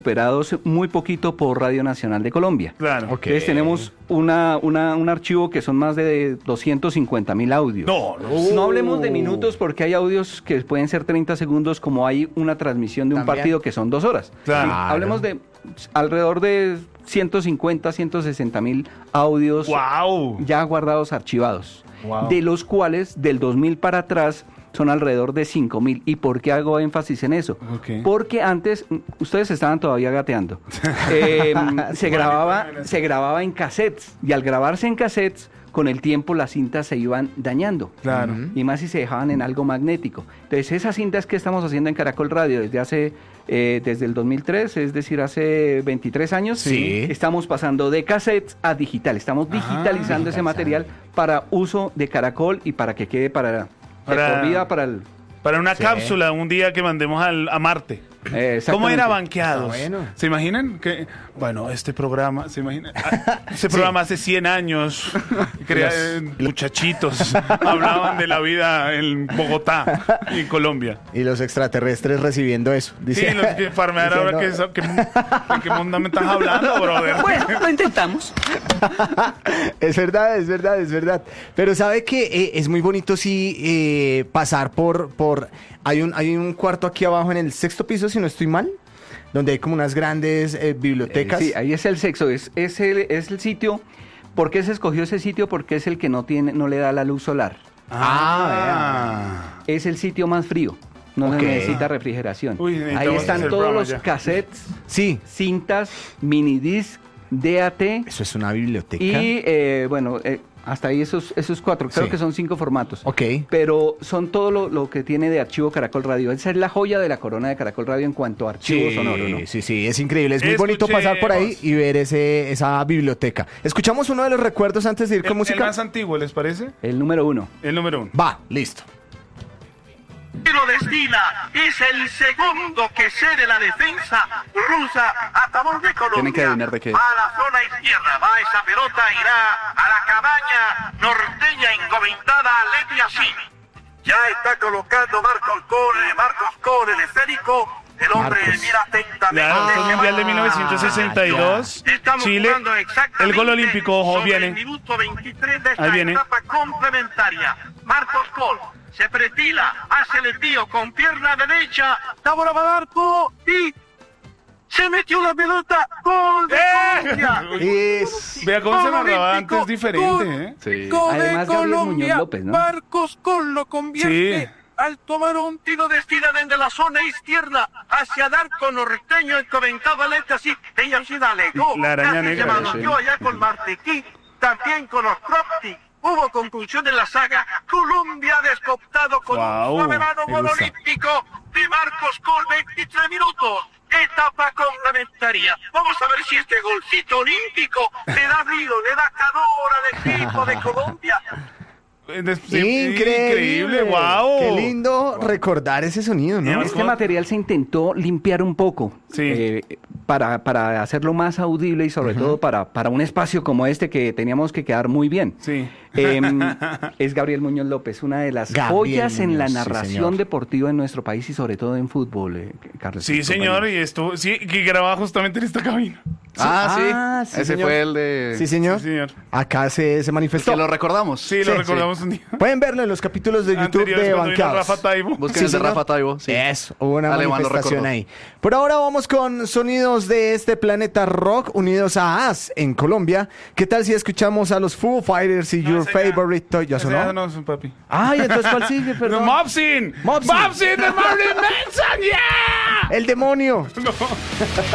operados muy poquito por Radio Nacional de Colombia. Claro. Okay. Entonces tenemos un archivo que son más de 250.000 audios. No hablemos de minutos porque hay audios que pueden ser 30 segundos, como hay una transmisión de un También. partido que son 2 horas. Claro. Hablemos de alrededor de 150, 160.000 audios ¡Wow! ya guardados, archivados, Wow. de los cuales del 2000 para atrás son alrededor de 5.000. ¿Y por qué hago énfasis en eso? Ok. Porque antes, ustedes estaban todavía gateando, se grababa en cassettes, y al grabarse en cassettes, con el tiempo las cintas se iban dañando. Claro. Y más si se dejaban en algo magnético. Entonces esas cintas que estamos haciendo en Caracol Radio desde el 2003, es decir, hace 23 años, Sí. estamos pasando de cassettes a digital. Estamos digitalizando ese material para uso de Caracol y para que quede de por vida para el... Para una Sí. cápsula, un día que mandemos a Marte. ¿Cómo exactamente. era Banqueados? Está bueno. ¿Se imaginan? Bueno, este programa, ¿se imaginan? Ese programa hace 100 años, muchachitos hablaban de la vida en Bogotá y en Colombia. Y los extraterrestres recibiendo eso. Dice, Sí, los que farmear dice, ahora no. ¿en qué mundo me estás hablando, brother? Bueno, lo intentamos. Es verdad, es verdad, es verdad. Pero sabe que es muy bonito sí pasar por hay un cuarto aquí abajo en el 6º piso, si no estoy mal, donde hay como unas grandes bibliotecas. Sí, ahí es el sexo, es el sitio. ¿Por qué se escogió ese sitio? Porque es el que no le da la luz solar. Es el sitio más frío. No Ok. necesita refrigeración. Uy, Ahí necesitamos están hacer todos programa los ya. cassettes, Sí, cintas, minidisc, DAT eso es una biblioteca. y hasta ahí esos 4. Creo Sí. que son 5 formatos. Ok. Pero son todo lo que tiene de archivo Caracol Radio. Esa es la joya de la corona de Caracol Radio en cuanto a archivo sonoro, ¿no? Sí, es increíble. Es muy bonito pasar por ahí y ver esa biblioteca. Escuchamos uno de los recuerdos antes de ir con El música. más antiguo, ¿les parece? El número 1. El número 1. Va, listo. Lo destina, es el segundo que cede la defensa rusa a favor de Colombia. Tienen que adivinar de qué es. A la zona izquierda va esa pelota, irá a la cabaña norteña encomendada a Leti Así. Ya está colocando Marcos Cole, el esférico. El hombre Marcos. mira atentamente. Ya, fue el que Mundial de va- 1962. Estamos Chile, jugando exactamente el gol olímpico, ojo, sobre viene. el minuto 23 de esta Ahí viene. etapa complementaria. Marcos Cole se pretila, hace el envío con pierna derecha, la bola va al arco y se metió la pelota. ¡Gol de Colombia! Vea cómo se Gol narraba olímpico, antes diferente, ¿eh? Sí. Gol de Además, Gabriel Colombia. Muñoz López, ¿no? Marcos Cole lo convierte. Sí. Al tomar un tiro destina desde la zona izquierda hacia Darko norteño encomendado al así, ella sí la alegó. La araña Casi negra, se manoteó allá con Martequí, también con los Cropti. Hubo conclusión de la saga. Colombia descoptado con Guau, un soberano me gol gusta. olímpico de Marcos Cole, 23 minutos. Etapa complementaria. Vamos a ver si este golcito olímpico le da brillo, le da calor al equipo de Colombia. Increíble. wow. Qué lindo recordar ese sonido, ¿no? Además, Este ¿cómo? material se intentó limpiar un poco Sí. para hacerlo más audible y sobre todo para un espacio como este que teníamos que quedar muy bien. Sí. Es Gabriel Muñoz López, una de las Gabriel joyas en la Muñoz, sí, narración señor. deportiva en nuestro país y sobre todo en fútbol, Carlos. Sí, señor, y estuvo, sí, que grababa justamente en esta cabina. Ah, sí. Ese señor. fue el de... Sí, señor. Sí, señor. Acá se manifestó. Que lo recordamos. Sí, lo Sí, recordamos un día. Pueden verlo en los capítulos de YouTube Anteriores, de cuando vino Banqueados. Rafa Taibo. Busquen Sí, el de señor. Rafa Taibo. Sí. Eso, hubo una Alemán lo manifestación recordó. ahí. Por ahora vamos con sonidos de este planeta rock unidos a AS en Colombia. ¿Qué tal si escuchamos a los Foo Fighters y Your ese ya- Favorite Toy? ¿Ya Ese sonó? no es un papi. Ay, entonces ¿cuál sigue? ¡No, Perdón. Mopsin! Mopsin. ¡Mopsin de Marilyn Manson! ¡Yeah! El demonio. No.